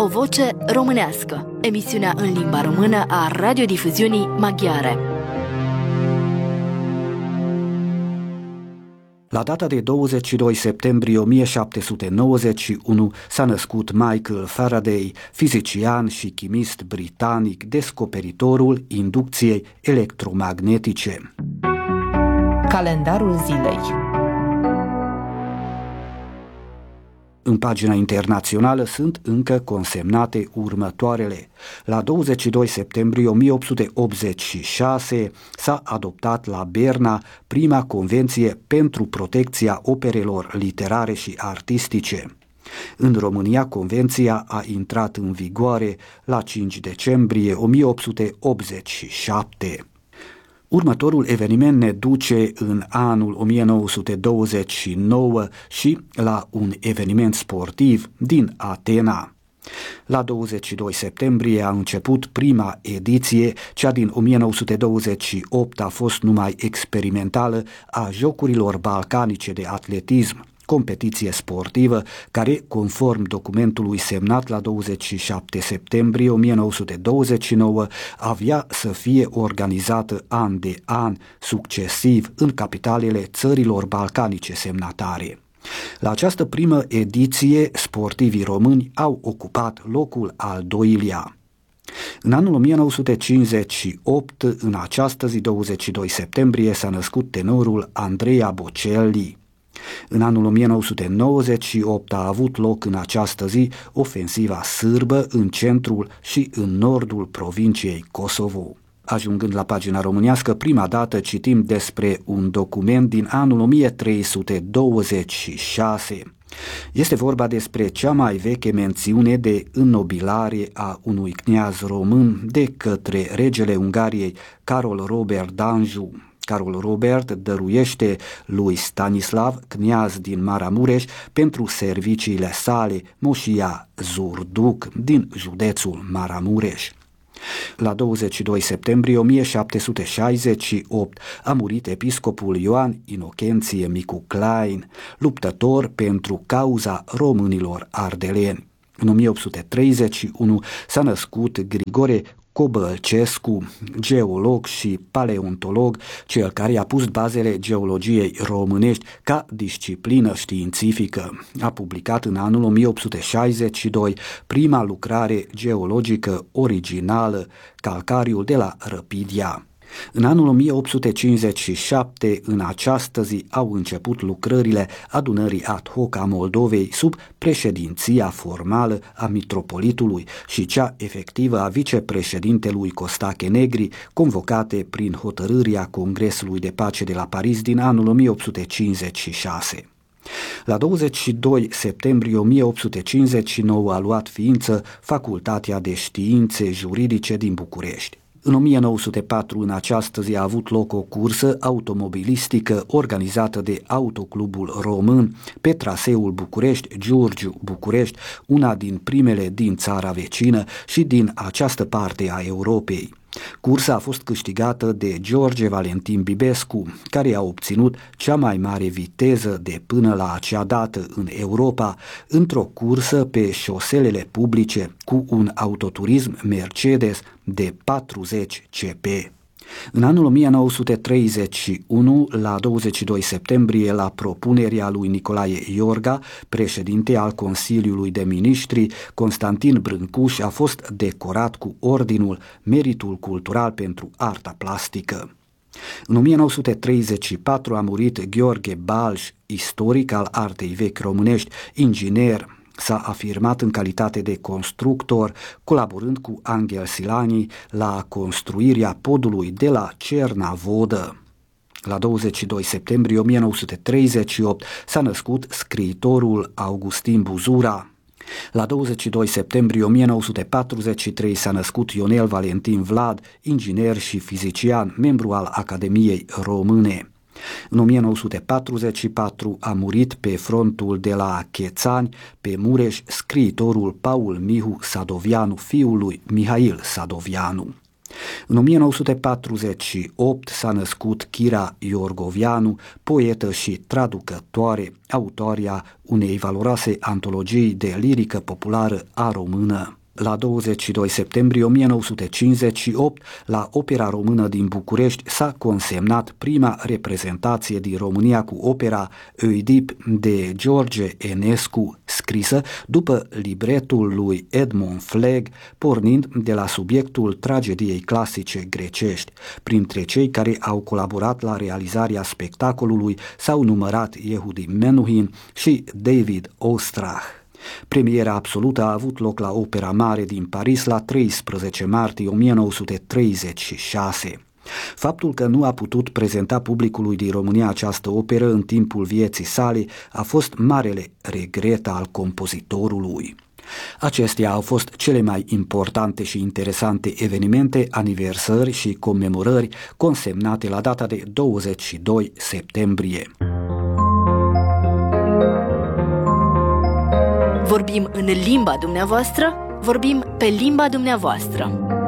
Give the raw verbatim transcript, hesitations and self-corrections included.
O voce românească, emisiunea în limba română a radiodifuziunii maghiare. La data de douăzeci și doi septembrie o mie șapte sute nouăzeci și unu s-a născut Michael Faraday, fizician și chimist britanic, descoperitorul inducției electromagnetice. Calendarul zilei. În pagina internațională sunt încă consemnate următoarele. La douăzeci și doi septembrie o mie opt sute optzeci și șase s-a adoptat la Berna prima convenție pentru protecția operelor literare și artistice. În România, convenția a intrat în vigoare la cinci decembrie o mie opt sute optzeci și șapte. Următorul eveniment ne duce în anul o mie nouă sute douăzeci și nouă și la un eveniment sportiv din Atena. La douăzeci și doi septembrie a început prima ediție, cea din o mie nouă sute douăzeci și opt a fost numai experimentală, a Jocurilor Balcanice de Atletism, competiție sportivă care, conform documentului semnat la douăzeci și șapte septembrie o mie nouă sute douăzeci și nouă, avea să fie organizată an de an, succesiv, în capitalele țărilor balcanice semnatare. La această primă ediție, sportivii români au ocupat locul al doilea. În anul o mie nouă sute cincizeci și opt, în această zi, douăzeci și doi septembrie, s-a născut tenorul Andrea Bocelli. În anul o mie nouă sute nouăzeci și opt a avut loc în această zi ofensiva sârbă în centrul și în nordul provinciei Kosovo. Ajungând la pagina românească, prima dată citim despre un document din anul o mie trei sute douăzeci și șase. Este vorba despre cea mai veche mențiune de înnobilare a unui kniaz român de către regele Ungariei Carol Robert d'Anjou. Carol Robert dăruiește lui Stanislav, kniaz din Maramureș, pentru serviciile sale moșia Zurduc din județul Maramureș. La douăzeci și doi septembrie o mie șapte sute șaizeci și opt a murit episcopul Ioan Inocenție Micu Klein, luptător pentru cauza românilor ardeleni. În o mie opt sute treizeci și unu s-a născut Grigore Cobălcescu, geolog și paleontolog, cel care a pus bazele geologiei românești ca disciplină științifică. A publicat în anul o mie opt sute șaizeci și doi prima lucrare geologică originală, Calcariul de la Răpidia. În anul o mie opt sute cincizeci și șapte, în această zi, au început lucrările adunării ad hoc a Moldovei sub președinția formală a mitropolitului și cea efectivă a vicepreședintelui Costache Negri, convocate prin hotărârea Congresului de Pace de la Paris din anul o mie opt sute cincizeci și șase. La douăzeci și doi septembrie o mie opt sute cincizeci și nouă a luat ființă Facultatea de Științe Juridice din București. În o mie nouă sute patru, în această zi, a avut loc o cursă automobilistică organizată de Autoclubul Român pe traseul București-Giurgiu-București, una din primele din țara vecină și din această parte a Europei. Cursa a fost câștigată de George Valentin Bibescu, care a obținut cea mai mare viteză de până la acea dată în Europa, într-o cursă pe șoselele publice cu un autoturism Mercedes de patruzeci cilindrați. În anul o mie nouă sute treizeci și unu, la douăzeci și doi septembrie, la propunerea lui Nicolae Iorga, președinte al Consiliului de Ministri, Constantin Brâncuș a fost decorat cu ordinul Meritul Cultural pentru Arta Plastică. În o mie nouă sute treizeci și patru a murit Gheorghe Balș, istoric al artei vechi românești, inginer. S-a afirmat în calitate de constructor, colaborând cu Angel Silani la construirea podului de la Cernavodă. La douăzeci și doi septembrie o mie nouă sute treizeci și opt s-a născut scriitorul Augustin Buzura. La douăzeci și doi septembrie o mie nouă sute patruzeci și trei s-a născut Ionel Valentin Vlad, inginer și fizician, membru al Academiei Române. În o mie nouă sute patruzeci și patru a murit pe frontul de la Chețani, pe Mureș, scriitorul Paul Mihu Sadovianu, fiul lui Mihail Sadovianu. În o mie nouă sute patruzeci și opt s-a născut Chira Iorgovianu, poetă și traducătoare, autoarea unei valoroase antologii de lirică populară a română. la douăzeci și doi septembrie o mie nouă sute cincizeci și opt, la Opera Română din București s-a consemnat prima reprezentație din România cu opera Oedip de George Enescu, scrisă după libretul lui Edmund Flegg, pornind de la subiectul tragediei clasice grecești. Printre cei care au colaborat la realizarea spectacolului s-au numărat Yehudi Menuhin și David Ostrach. Premiera absolută a avut loc la Opera Mare din Paris la treisprezece martie o mie nouă sute treizeci și șase. Faptul că nu a putut prezenta publicului din România această operă în timpul vieții sale a fost marele regret al compozitorului. Acestea au fost cele mai importante și interesante evenimente, aniversări și comemorări consemnate la data de douăzeci și doi septembrie. Vorbim în limba dumneavoastră, vorbim pe limba dumneavoastră.